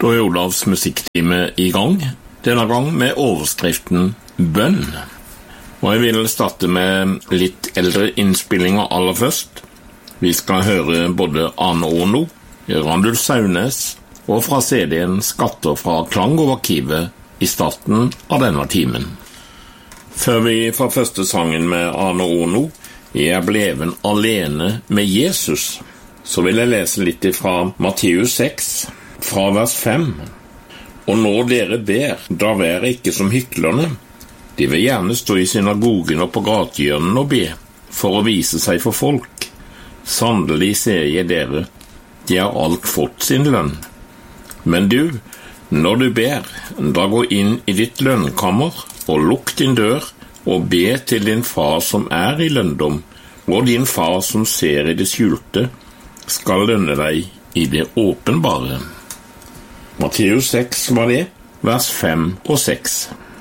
Da er Olavs musikktime i gang, denne gang med overskriften Bønn. Og jeg vil starte med litt eldre innspillinger aller først. Vi skal høre både Arne Ono, Randulf Saunes og fra CD-en Skatter fra Klangarkivet i starten av denne timen. Før vi får første sangen med Arne Ono, Jeg er bleven alene med Jesus, så vil jeg lese litt fra Matteus 6, fra vers 5. Og når dere ber, da vær ikke som hyklerne. De vil gjerne stå i synagogen og på gatehjørnen og be, for å vise seg for folk. Sannelig sier jeg dere, de har alt fått sin lønn. Men du, når du ber, da gå inn i ditt lønnkammer, og lukk din dør, og be til din far som er i lønndom, og din far som ser i det skjulte, skal lønne deg i det åpenbare. Matteus 6 var det, vers 5 og 6.